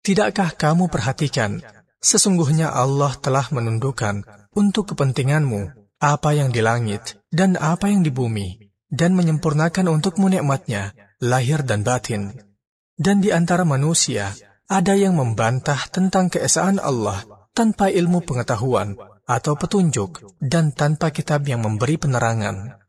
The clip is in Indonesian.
Tidakkah kamu perhatikan, sesungguhnya Allah telah menundukkan untuk kepentinganmu apa yang di langit dan apa yang di bumi, dan menyempurnakan untukmu nikmat-Nya, lahir dan batin. Dan di antara manusia, ada yang membantah tentang keesaan Allah tanpa ilmu pengetahuan atau petunjuk dan tanpa kitab yang memberi penerangan.